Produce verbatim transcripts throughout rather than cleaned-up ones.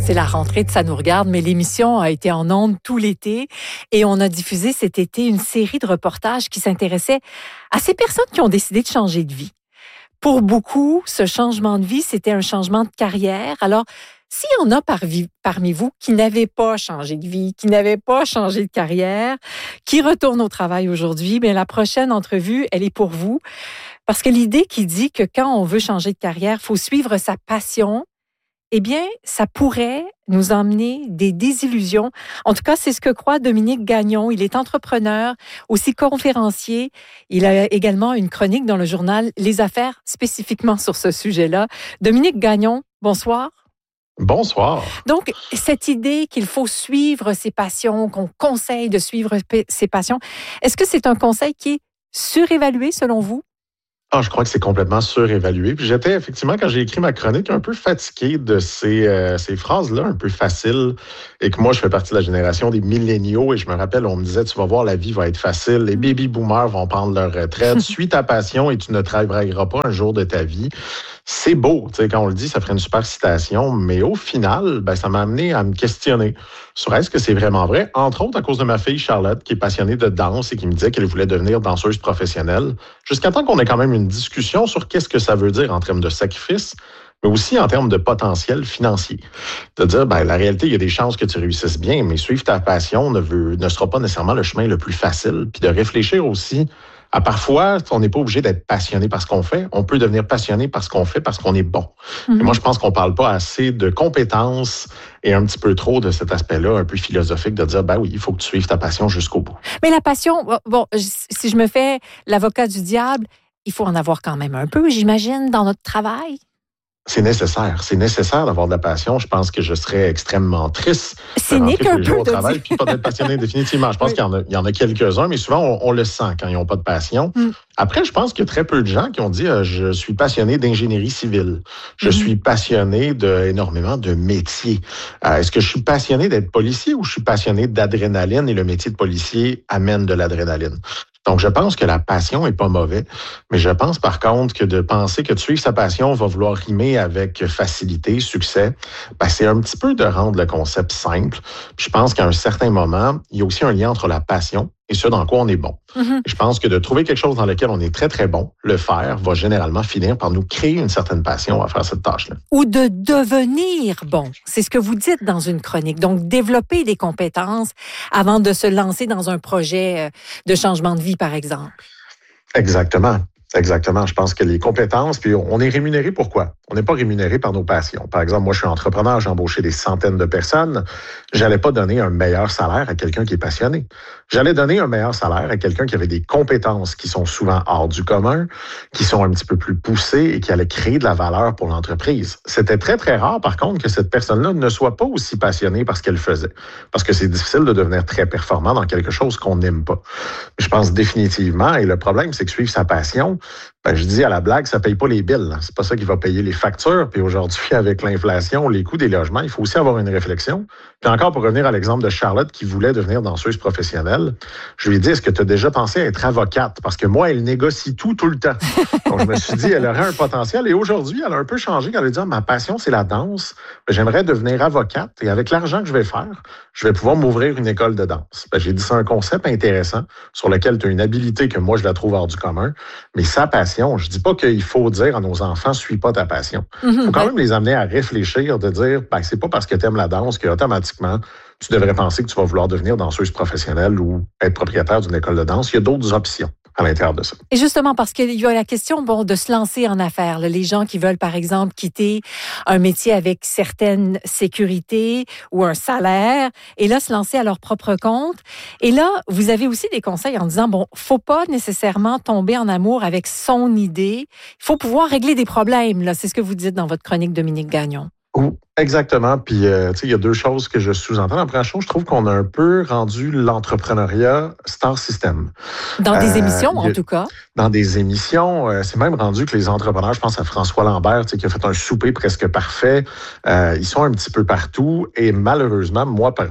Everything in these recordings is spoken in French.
C'est la rentrée de Ça nous regarde, mais l'émission a été en ondes tout l'été et on a diffusé cet été une série de reportages qui s'intéressaient à ces personnes qui ont décidé de changer de vie. Pour beaucoup, ce changement de vie, c'était un changement de carrière. Alors, s'il y en a parmi, parmi vous qui n'avaient pas changé de vie, qui n'avaient pas changé de carrière, qui retournent au travail aujourd'hui, bien, la prochaine entrevue, elle est pour vous. Parce que l'idée qui dit que quand on veut changer de carrière, il faut suivre sa passion, eh bien, ça pourrait nous emmener des désillusions. En tout cas, c'est ce que croit Dominique Gagnon. Il est entrepreneur, aussi conférencier. Il a également une chronique dans le journal Les Affaires, spécifiquement sur ce sujet-là. Dominique Gagnon, bonsoir. Bonsoir. Donc, cette idée qu'il faut suivre ses passions, qu'on conseille de suivre ses passions, est-ce que c'est un conseil qui est surévalué selon vous? Ah, je crois que c'est complètement surévalué. Puis j'étais effectivement, quand j'ai écrit ma chronique, un peu fatigué de ces, euh, ces phrases-là, un peu faciles, et que moi, je fais partie de la génération des milléniaux, et je me rappelle, on me disait, tu vas voir, la vie va être facile, les baby-boomers vont prendre leur retraite, suis ta passion et tu ne travailleras pas un jour de ta vie. C'est beau, tu sais, quand on le dit, ça ferait une super citation, mais au final, ben, ça m'a amené à me questionner sur est-ce que c'est vraiment vrai, entre autres à cause de ma fille Charlotte, qui est passionnée de danse et qui me disait qu'elle voulait devenir danseuse professionnelle, jusqu'à temps qu'on ait quand même une discussion sur qu'est-ce que ça veut dire en termes de sacrifice, mais aussi en termes de potentiel financier. De dire, ben, la réalité, il y a des chances que tu réussisses bien, mais suivre ta passion ne, veut, ne sera pas nécessairement le chemin le plus facile, puis de réfléchir aussi à parfois, on n'est pas obligé d'être passionné par ce qu'on fait. On peut devenir passionné par ce qu'on fait parce qu'on est bon. Mm-hmm. Et moi, je pense qu'on parle pas assez de compétences et un petit peu trop de cet aspect-là, un peu philosophique, de dire, ben oui, il faut que tu suives ta passion jusqu'au bout. Mais la passion, bon, si je me fais l'avocat du diable, il faut en avoir quand même un peu, j'imagine, dans notre travail. C'est nécessaire. C'est nécessaire d'avoir de la passion. Je pense que je serais extrêmement triste c'est de rentrer tous les jours au travail dire... puis pas d'être passionné définitivement. Je pense oui. qu'il y en a, il y en a quelques-uns, mais souvent, on, on le sent quand ils n'ont pas de passion. Mm. Après, je pense qu'il y a très peu de gens qui ont dit euh, « je suis passionné d'ingénierie civile. Je mm. suis passionné de énormément de métiers. Euh, est-ce que je suis passionné d'être policier ou je suis passionné d'adrénaline et le métier de policier amène de l'adrénaline? » Donc, je pense que la passion est pas mauvais, mais je pense par contre que de penser que de suivre sa passion va vouloir rimer avec facilité, succès, ben, c'est un petit peu de rendre le concept simple. Puis je pense qu'à un certain moment, il y a aussi un lien entre la passion et ce dans quoi on est bon. Mm-hmm. Je pense que de trouver quelque chose dans lequel on est très, très bon, le faire va généralement finir par nous créer une certaine passion à faire cette tâche-là. Ou de devenir bon. C'est ce que vous dites dans une chronique. Donc, développer des compétences avant de se lancer dans un projet de changement de vie, par exemple. Exactement. Exactement. Je pense que les compétences, puis on est rémunéré pour quoi? On n'est pas rémunéré par nos passions. Par exemple, moi, je suis entrepreneur, j'ai embauché des centaines de personnes. J'allais pas donner un meilleur salaire à quelqu'un qui est passionné. J'allais donner un meilleur salaire à quelqu'un qui avait des compétences qui sont souvent hors du commun, qui sont un petit peu plus poussées et qui allait créer de la valeur pour l'entreprise. C'était très, très rare, par contre, que cette personne-là ne soit pas aussi passionnée par ce qu'elle faisait. Parce que c'est difficile de devenir très performant dans quelque chose qu'on n'aime pas. Je pense définitivement, et le problème, c'est que suivre sa passion, ben, je dis à la blague, ça paye pas les billes. C'est pas ça qui va payer les factures. Puis aujourd'hui, avec l'inflation, les coûts des logements, il faut aussi avoir une réflexion. Puis encore, pour revenir à l'exemple de Charlotte qui voulait devenir danseuse professionnelle, je lui ai dit, est-ce que tu as déjà pensé à être avocate? Parce que moi, elle négocie tout, tout le temps. Donc, je me suis dit, elle aurait un potentiel. Et aujourd'hui, elle a un peu changé. Elle a dit, ma passion, c'est la danse. Ben, j'aimerais devenir avocate. Et avec l'argent que je vais faire, je vais pouvoir m'ouvrir une école de danse. Ben, j'ai dit, c'est un concept intéressant sur lequel tu as une habilité que moi, je la trouve hors du commun. Mais sa passion, je dis pas qu'il faut dire à nos enfants, suis pas ta passion. Il mm-hmm. faut quand même les amener à réfléchir, de dire, ben, c'est pas parce que tu aimes la danse qu'automatiquement, tu devrais penser que tu vas vouloir devenir danseuse professionnelle ou être propriétaire d'une école de danse. Il y a d'autres options à l'intérieur de ça. Et justement, parce qu'il y a la question bon, de se lancer en affaires. Là, les gens qui veulent, par exemple, quitter un métier avec certaines sécurités ou un salaire et là, se lancer à leur propre compte. Et là, vous avez aussi des conseils en disant, bon, faut pas nécessairement tomber en amour avec son idée. Il faut pouvoir régler des problèmes. Là, c'est ce que vous dites dans votre chronique, Dominique Gagnon. Exactement. Puis, euh, tu sais, il y a deux choses que je sous-entends. La première chose, je trouve qu'on a un peu rendu l'entrepreneuriat star system. Dans des euh, émissions, a, en tout cas. Dans des émissions. Euh, c'est même rendu que les entrepreneurs, je pense à François Lambert, tu sais, qui a fait un souper presque parfait. Euh, ils sont un petit peu partout. Et malheureusement, moi, par,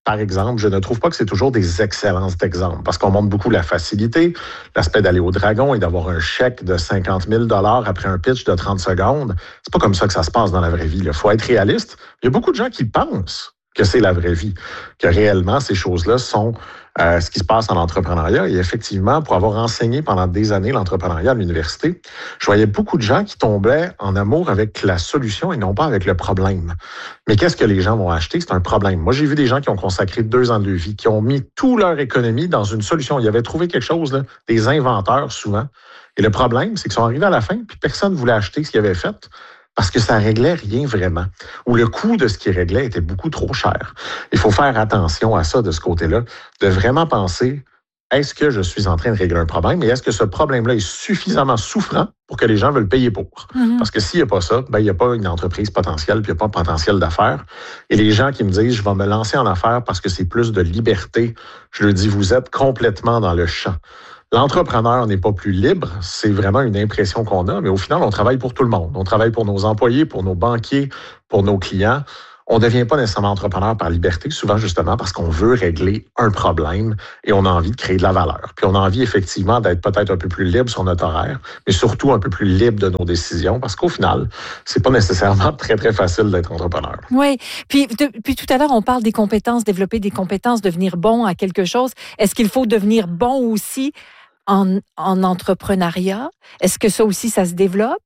par exemple, je ne trouve pas que c'est toujours des excellents exemples parce qu'on montre beaucoup la facilité, l'aspect d'aller au dragon et d'avoir un chèque de cinquante mille dollars après un pitch de trente secondes. C'est pas comme ça que ça se passe dans la vraie vie. Il faut être réaliste. Il y a beaucoup de gens qui pensent que c'est la vraie vie, que réellement ces choses-là sont euh, ce qui se passe en entrepreneuriat. Et effectivement, pour avoir enseigné pendant des années l'entrepreneuriat à l'université, je voyais beaucoup de gens qui tombaient en amour avec la solution et non pas avec le problème. Mais qu'est-ce que les gens vont acheter? C'est un problème. Moi, j'ai vu des gens qui ont consacré deux ans de leur vie, qui ont mis toute leur économie dans une solution. Ils avaient trouvé quelque chose, là, des inventeurs souvent. Et le problème, c'est qu'ils sont arrivés à la fin, puis personne ne voulait acheter ce qu'ils avaient fait. Parce que ça réglait rien vraiment, ou le coût de ce qui réglait était beaucoup trop cher. Il faut faire attention à ça de ce côté-là, de vraiment penser, est-ce que je suis en train de régler un problème et est-ce que ce problème-là est suffisamment souffrant pour que les gens veulent payer pour? Mm-hmm. Parce que s'il n'y a pas ça, ben, il n'y a pas une entreprise potentielle, puis il n'y a pas de potentiel d'affaires. Et les gens qui me disent, je vais me lancer en affaires parce que c'est plus de liberté, je leur dis, vous êtes complètement dans le champ. L'entrepreneur n'est pas plus libre, c'est vraiment une impression qu'on a, mais au final, on travaille pour tout le monde. On travaille pour nos employés, pour nos banquiers, pour nos clients. On ne devient pas nécessairement entrepreneur par liberté, souvent justement parce qu'on veut régler un problème et on a envie de créer de la valeur. Puis on a envie effectivement d'être peut-être un peu plus libre sur notre horaire, mais surtout un peu plus libre de nos décisions parce qu'au final, c'est pas nécessairement très, très facile d'être entrepreneur. Oui. Puis depuis tout à l'heure, on parle des compétences, développer des compétences, devenir bon à quelque chose. Est-ce qu'il faut devenir bon aussi en, en entrepreneuriat? Est-ce que ça aussi, ça se développe?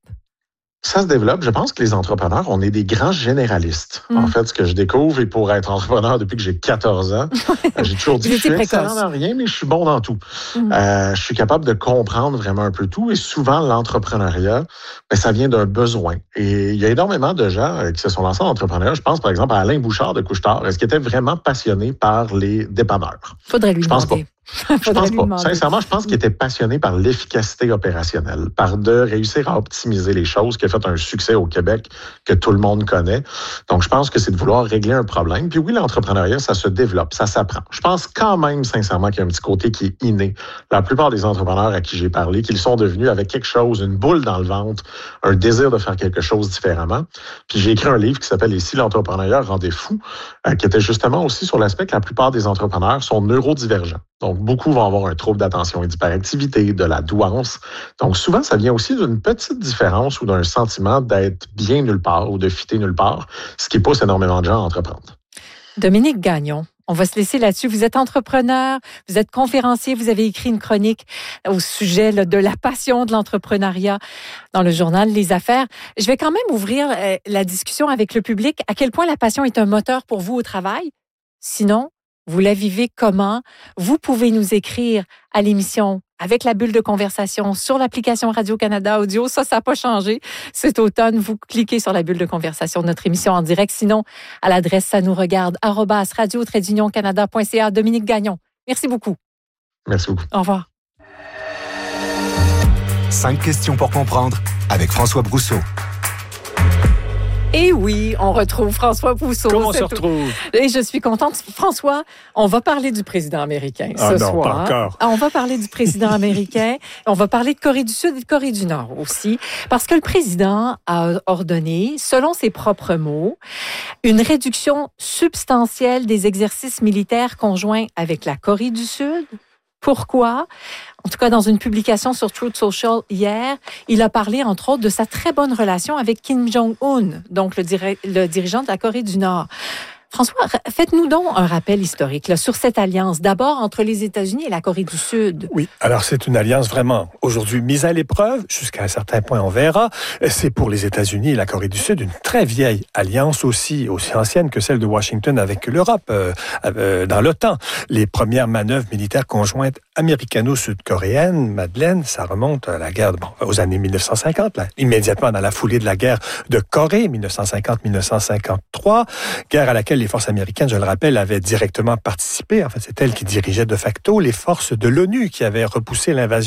Ça se développe. Je pense que les entrepreneurs, on est des grands généralistes. Mmh. En fait, ce que je découvre, et pour être entrepreneur depuis que j'ai quatorze ans, j'ai toujours dit que je suis excellent dans rien, mais je suis bon dans tout. Mmh. Euh, je suis capable de comprendre vraiment un peu tout. Et souvent, l'entrepreneuriat, ben, ça vient d'un besoin. Et il y a énormément de gens qui se sont lancés en entrepreneuriat. Je pense, par exemple, à Alain Bouchard de Couche-Tard. Est-ce qu'il était vraiment passionné par les dépanneurs? Faudrait lui je pense demander. Pas. Je pense pas. Sincèrement, je pense qu'il était passionné par l'efficacité opérationnelle, par de réussir à optimiser les choses, qui a fait un succès au Québec que tout le monde connaît. Donc, je pense que c'est de vouloir régler un problème. Puis oui, l'entrepreneuriat, ça se développe, ça s'apprend. Je pense quand même, sincèrement, qu'il y a un petit côté qui est inné. La plupart des entrepreneurs à qui j'ai parlé, qu'ils sont devenus avec quelque chose, une boule dans le ventre, un désir de faire quelque chose différemment. Puis j'ai écrit un livre qui s'appelle « Et si l'entrepreneur rendait fou », euh, qui était justement aussi sur l'aspect que la plupart des entrepreneurs sont neurodivergents. Donc, beaucoup vont avoir un trouble d'attention et d'hyperactivité, de la douance. Donc, souvent, ça vient aussi d'une petite différence ou d'un sentiment d'être bien nulle part ou de fitter nulle part, ce qui pousse énormément de gens à entreprendre. Dominique Gagnon, on va se laisser là-dessus. Vous êtes entrepreneur, vous êtes conférencier, vous avez écrit une chronique au sujet là, de la passion de l'entrepreneuriat dans le journal Les Affaires. Je vais quand même ouvrir euh, la discussion avec le public. À quel point la passion est un moteur pour vous au travail? Sinon, vous la vivez comment? Vous pouvez nous écrire à l'émission avec la bulle de conversation sur l'application Radio-Canada Audio. Ça, ça n'a pas changé. Cet automne, vous cliquez sur la bulle de conversation de notre émission en direct. Sinon, à l'adresse ça nous regarde arobase radio trait d'union canada point c a. Dominique Gagnon, merci beaucoup. Merci beaucoup. Au revoir. Cinq questions pour comprendre avec François Brousseau. Et oui, on retrouve François Brousseau. Comment on se retrouve? Et je suis contente. François, on va parler du président américain ce ah non, soir. Pas encore. On va parler du président américain. On va parler de Corée du Sud et de Corée du Nord aussi. Parce que le président a ordonné, selon ses propres mots, une réduction substantielle des exercices militaires conjoints avec la Corée du Sud. Pourquoi? En tout cas, dans une publication sur Truth Social hier, il a parlé, entre autres, de sa très bonne relation avec Kim Jong-un, donc le, diri- le dirigeant de la Corée du Nord. François, faites-nous donc un rappel historique là, sur cette alliance, d'abord entre les États-Unis et la Corée du Sud. Oui, alors c'est une alliance vraiment aujourd'hui mise à l'épreuve, jusqu'à un certain point on verra. C'est pour les États-Unis et la Corée du Sud une très vieille alliance, aussi, aussi ancienne que celle de Washington avec l'Europe euh, euh, dans l'OTAN. Les premières manœuvres militaires conjointes américano-sud-coréennes, Madeleine, ça remonte à la guerre bon, aux années mille neuf cent cinquante, là, immédiatement dans la foulée de la guerre de Corée, mille neuf cent cinquante à mille neuf cent cinquante-trois, guerre à laquelle les forces américaines, je le rappelle, avaient directement participé. En fait, c'est elles qui dirigeaient de facto les forces de l'ONU qui avaient repoussé l'invasion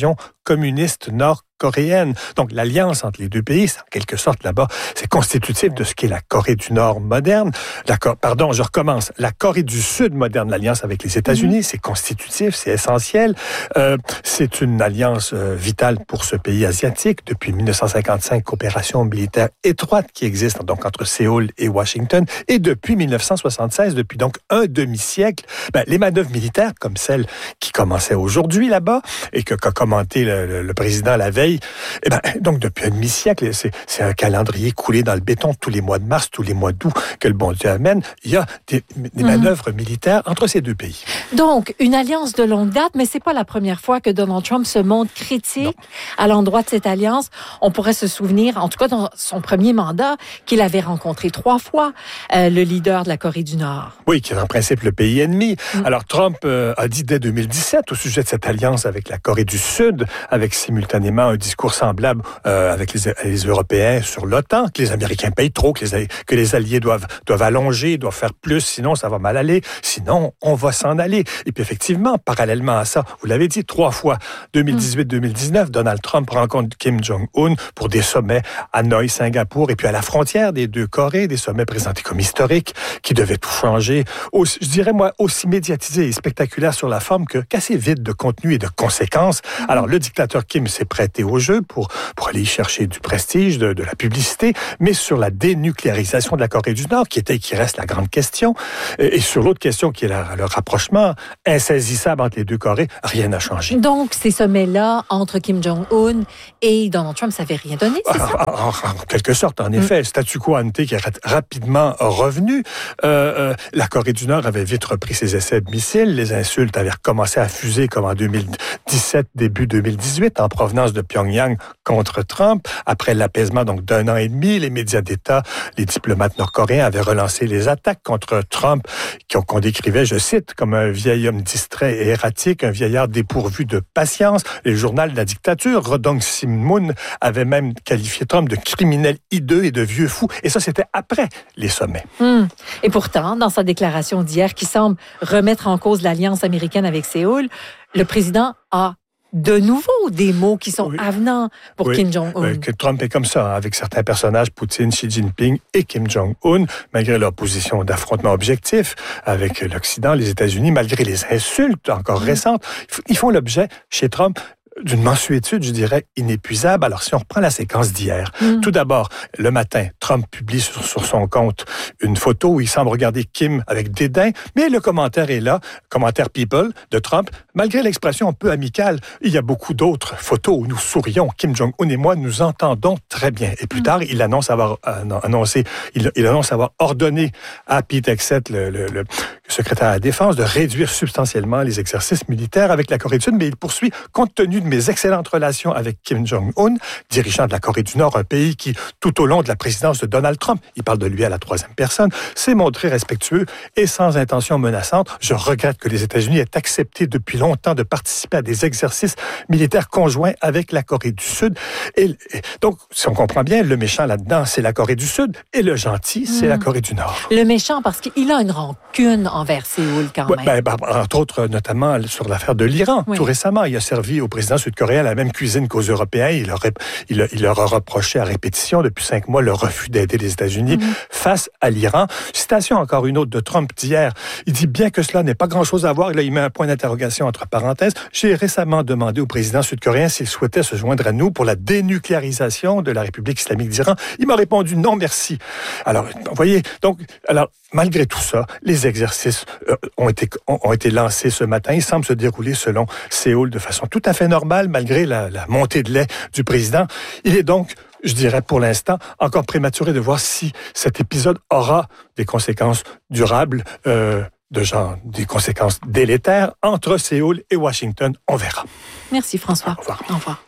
communiste nord-coréenne. Donc, l'alliance entre les deux pays, c'est en quelque sorte là-bas, c'est constitutif de ce qu'est la Corée du Nord moderne. La, pardon, je recommence. La Corée du Sud moderne, l'alliance avec les États-Unis, mm-hmm. c'est constitutif, c'est essentiel. Euh, c'est une alliance euh, vitale pour ce pays asiatique. Depuis dix-neuf cent cinquante-cinq, coopération militaire étroite qui existe donc entre Séoul et Washington. Et depuis dix-neuf cent soixante-seize, depuis donc un demi-siècle, ben, les manœuvres militaires comme celle qui commençait aujourd'hui là-bas et que qu'a commenté le, le, le président la veille, eh ben, donc depuis un demi-siècle, c'est, c'est un calendrier coulé dans le béton tous les mois de mars, tous les mois d'août que le bon Dieu amène. Il y a des, des mmh. manœuvres militaires entre ces deux pays. Donc, une alliance de longue date, mais c'est pas la première fois que Donald Trump se montre critique non. à l'endroit de cette alliance. On pourrait se souvenir, en tout cas dans son premier mandat, qu'il avait rencontré trois fois euh, le leader de la Corée du Nord. Oui, qui est en principe le pays ennemi. Mmh. Alors, Trump euh, a dit dès deux mille dix-sept au sujet de cette alliance avec la Corée du Sud, avec simultanément un discours semblable euh, avec les, les Européens sur l'OTAN, que les Américains payent trop, que les, que les alliés doivent, doivent allonger, doivent faire plus, sinon ça va mal aller, sinon on va s'en aller. Et puis effectivement, parallèlement à ça, vous l'avez dit trois fois, deux mille dix-huit deux mille dix-neuf, Donald Trump rencontre Kim Jong-un pour des sommets à Hanoï, Singapour, et puis à la frontière des deux Corées, des sommets présentés comme historiques, qui devaient tout changer, aussi, je dirais moi, aussi médiatisés et spectaculaires sur la forme que qu'assez vide de contenu et de conséquences. Alors le dictateur Kim s'est prêté au jeu pour, pour aller chercher du prestige, de, de la publicité, mais sur la dénucléarisation de la Corée du Nord, qui était et qui reste la grande question, et, et sur l'autre question qui est la, le rapprochement insaisissable entre les deux Corées, rien n'a changé. Donc ces sommets-là entre Kim Jong-un et Donald Trump, ça n'avait rien donné, c'est ça? En, en, en quelque sorte, en effet, mm. le statu quo ante qui est rapidement revenu. Euh, euh, la Corée du Nord avait vite repris ses essais de missiles, les insultes avaient recommencé à fuser comme en deux mille dix-sept, début deux mille dix-huit, en provenance de Pyongyang contre Trump. Après l'apaisement donc d'un an et demi, les médias d'État, les diplomates nord-coréens avaient relancé les attaques contre Trump, qu'on décrivait, je cite, comme un vieil homme distrait et erratique, un vieillard dépourvu de patience. Les journaux de la dictature, Rodong Sinmun, avait même qualifié Trump de criminel hideux et de vieux fou. Et ça, c'était après les sommets. Hum. Et pourtant, dans sa déclaration d'hier, qui semble remettre en cause l'alliance américaine avec Séoul, le président a de nouveau des mots qui sont oui. avenants pour oui. Kim Jong-un. Oui, que Trump est comme ça, avec certains personnages, Poutine, Xi Jinping et Kim Jong-un, malgré leur position d'affrontement objectif avec l'Occident, les États-Unis, malgré les insultes encore mmh. récentes, ils font l'objet, chez Trump, d'une mansuétude, je dirais, inépuisable. Alors, si on reprend la séquence d'hier, mmh. tout d'abord, le matin, Trump publie sur, sur son compte une photo où il semble regarder Kim avec dédain, mais le commentaire est là, commentaire People de Trump, malgré l'expression un peu amicale. Il y a beaucoup d'autres photos où nous sourions. Kim Jong-un et moi nous entendons très bien. Et plus mmh. tard, il annonce avoir euh, annoncé, il, il annonce avoir ordonné à Pete Hegseth, le, le, le secrétaire à la Défense, de réduire substantiellement les exercices militaires avec la Corée du Sud, mais il poursuit, compte tenu de mes excellentes relations avec Kim Jong-un, dirigeant de la Corée du Nord, un pays qui, tout au long de la présidence de Donald Trump, il parle de lui à la troisième personne, s'est montré respectueux et sans intention menaçante. Je regrette que les États-Unis aient accepté depuis longtemps de participer à des exercices militaires conjoints avec la Corée du Sud. Et, et donc, si on comprend bien, le méchant là-dedans, c'est la Corée du Sud et le gentil, c'est mmh. la Corée du Nord. Le méchant, parce qu'il a une rancune envers Séoul quand même. Ouais, ben, entre autres, notamment sur l'affaire de l'Iran. Oui. Tout récemment, il a servi au président sud-coréen la même cuisine qu'aux Européens. Il leur, il, il leur a reproché à répétition depuis cinq mois le refus d'aider les États-Unis mmh. face à l'Iran. Citation encore une autre de Trump d'hier. Il dit bien que cela n'ait pas grand-chose à voir. Là, il met un point d'interrogation entre parenthèses. J'ai récemment demandé au président sud-coréen s'il souhaitait se joindre à nous pour la dénucléarisation de la République islamique d'Iran. Il m'a répondu non, merci. Alors, vous voyez, donc, alors, malgré tout ça, les exercices euh, ont été ont, ont été lancés ce matin. Ils semblent se dérouler selon Séoul de façon tout à fait normale, malgré la, la montée de lait du président. Il est donc, je dirais pour l'instant, encore prématuré de voir si cet épisode aura des conséquences durables, euh, de genre des conséquences délétères entre Séoul et Washington. On verra. Merci François. Au revoir. Au revoir.